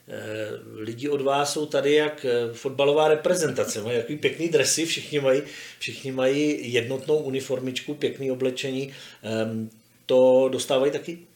lidi od vás jsou tady jak fotbalová reprezentace, mají takový pěkný dresy, všichni mají jednotnou uniformičku, pěkný oblečení. To dostávají taky?